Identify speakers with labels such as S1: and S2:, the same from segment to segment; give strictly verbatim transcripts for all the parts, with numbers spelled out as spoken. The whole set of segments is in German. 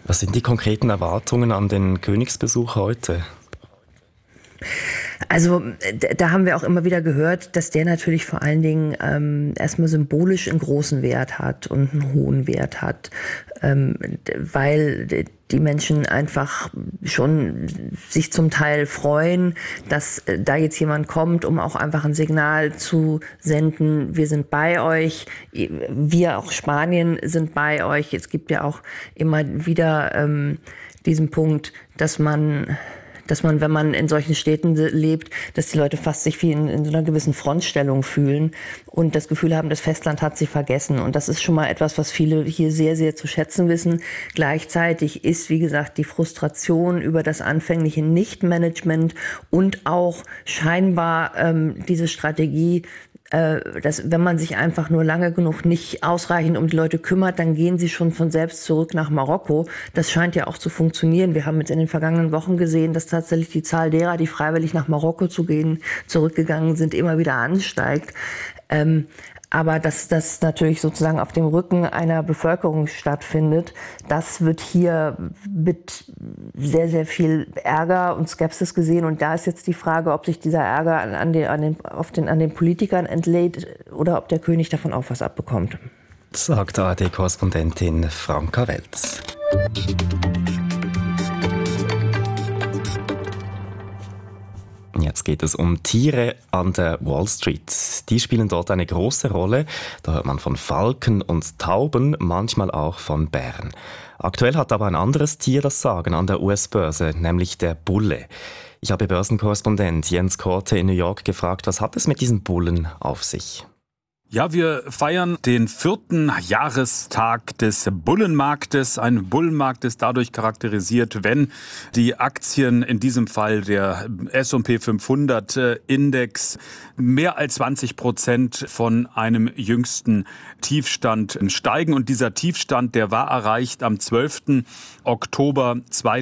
S1: Was sind die konkreten Erwartungen an den Königsbesuch heute?
S2: Also da haben wir auch immer wieder gehört, dass der natürlich vor allen Dingen ähm, erstmal symbolisch einen großen Wert hat und einen hohen Wert hat, ähm, weil die Menschen einfach schon sich zum Teil freuen, dass da jetzt jemand kommt, um auch einfach ein Signal zu senden, wir sind bei euch, wir auch Spanien sind bei euch. Es gibt ja auch immer wieder ähm, diesen Punkt, dass man dass man, wenn man in solchen Städten lebt, dass die Leute fast sich wie in, in so einer gewissen Frontstellung fühlen und das Gefühl haben, das Festland hat sie vergessen. Und das ist schon mal etwas, was viele hier sehr, sehr zu schätzen wissen. Gleichzeitig ist, wie gesagt, die Frustration über das anfängliche Nichtmanagement und auch scheinbar ähm, diese Strategie, dass wenn man sich einfach nur lange genug nicht ausreichend um die Leute kümmert, dann gehen sie schon von selbst zurück nach Marokko. Das scheint ja auch zu funktionieren. Wir haben jetzt in den vergangenen Wochen gesehen, dass tatsächlich die Zahl derer, die freiwillig nach Marokko zu gehen, zurückgegangen sind, immer wieder ansteigt. Ähm, aber dass das natürlich sozusagen auf dem Rücken einer Bevölkerung stattfindet, das wird hier mit sehr, sehr viel Ärger und Skepsis gesehen. Und da ist jetzt die Frage, ob sich dieser Ärger an, an, den, an, den, auf den, an den Politikern entlädt oder ob der König davon auch was abbekommt.
S1: Sagt A R D-Korrespondentin Franka Welz. Jetzt geht es um Tiere an der Wall Street. Die spielen dort eine große Rolle. Da hört man von Falken und Tauben, manchmal auch von Bären. Aktuell hat aber ein anderes Tier das Sagen an der U S-Börse, nämlich der Bulle. Ich habe Börsenkorrespondent Jens Korte in New York gefragt, was hat es mit diesen Bullen auf sich?
S3: Ja, wir feiern den vierten Jahrestag des Bullenmarktes. Ein Bullenmarkt ist dadurch charakterisiert, wenn die Aktien, in diesem Fall der S und P fünfhundert Index, mehr als zwanzig Prozent von einem jüngsten Tiefstand steigen. Und dieser Tiefstand, der war erreicht am zwölften Oktober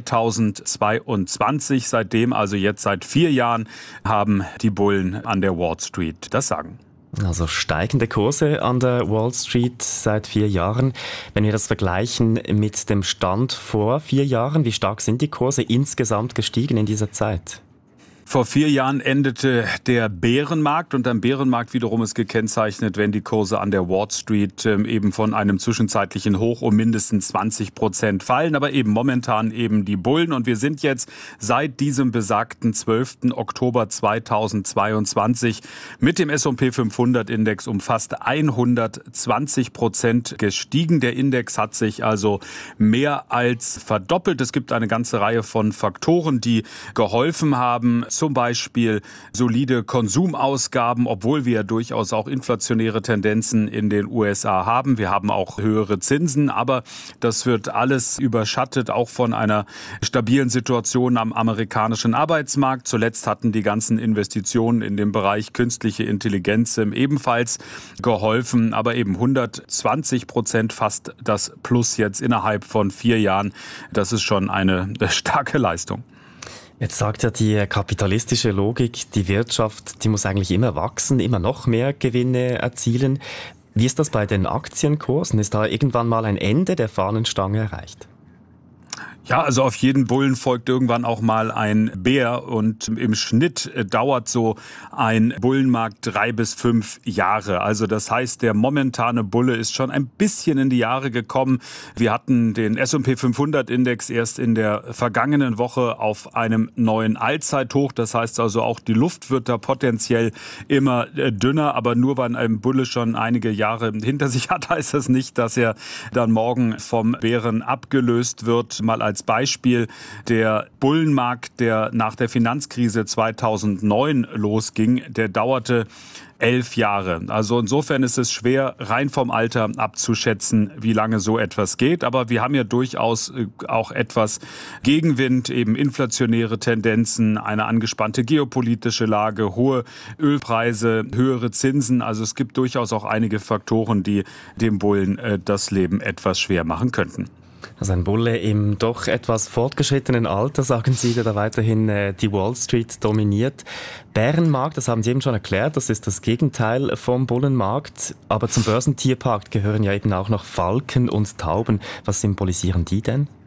S3: zweitausendzweiundzwanzig. Seitdem, also jetzt seit vier Jahren, haben die Bullen an der Wall Street das Sagen.
S1: Also steigende Kurse an der Wall Street seit vier Jahren. Wenn wir das vergleichen mit dem Stand vor vier Jahren, wie stark sind die Kurse insgesamt gestiegen in dieser Zeit?
S3: Vor vier Jahren endete der Bärenmarkt und am Bärenmarkt wiederum ist gekennzeichnet, wenn die Kurse an der Wall Street eben von einem zwischenzeitlichen Hoch um mindestens zwanzig Prozent fallen, aber eben momentan eben die Bullen. Und wir sind jetzt seit diesem besagten zwölften Oktober zweitausendzweiundzwanzig mit dem S und P fünfhundert Index um fast hundertzwanzig Prozent gestiegen. Der Index hat sich also mehr als verdoppelt. Es gibt eine ganze Reihe von Faktoren, die geholfen haben. Zum Beispiel solide Konsumausgaben, obwohl wir durchaus auch inflationäre Tendenzen in den U S A haben. Wir haben auch höhere Zinsen, aber das wird alles überschattet, auch von einer stabilen Situation am amerikanischen Arbeitsmarkt. Zuletzt hatten die ganzen Investitionen in dem Bereich künstliche Intelligenz ebenfalls geholfen, aber eben hundertzwanzig Prozent fast das Plus jetzt innerhalb von vier Jahren. Das ist schon eine starke Leistung.
S1: Jetzt sagt ja die kapitalistische Logik, die Wirtschaft, die muss eigentlich immer wachsen, immer noch mehr Gewinne erzielen. Wie ist das bei den Aktienkursen? Ist da irgendwann mal ein Ende der Fahnenstange erreicht?
S3: Ja, also auf jeden Bullen folgt irgendwann auch mal ein Bär und im Schnitt dauert so ein Bullenmarkt drei bis fünf Jahre. Also das heißt, der momentane Bulle ist schon ein bisschen in die Jahre gekommen. Wir hatten den S und P fünfhundert Index erst in der vergangenen Woche auf einem neuen Allzeithoch. Das heißt also auch die Luft wird da potenziell immer dünner. Aber nur weil ein Bulle schon einige Jahre hinter sich hat, heißt das nicht, dass er dann morgen vom Bären abgelöst wird. Mal als Beispiel der Bullenmarkt, der nach der Finanzkrise zweitausendneun losging, der dauerte elf Jahre. Also insofern ist es schwer, rein vom Alter abzuschätzen, wie lange so etwas geht. Aber wir haben ja durchaus auch etwas Gegenwind, eben inflationäre Tendenzen, eine angespannte geopolitische Lage, hohe Ölpreise, höhere Zinsen. Also es gibt durchaus auch einige Faktoren, die dem Bullen das Leben etwas schwer machen könnten.
S1: Also ein Bulle im doch etwas fortgeschrittenen Alter, sagen Sie, der da weiterhin äh, die Wall Street dominiert. Bärenmarkt, das haben Sie eben schon erklärt, das ist das Gegenteil vom Bullenmarkt. Aber zum Börsentierpark gehören ja eben auch noch Falken und Tauben. Was symbolisieren die denn?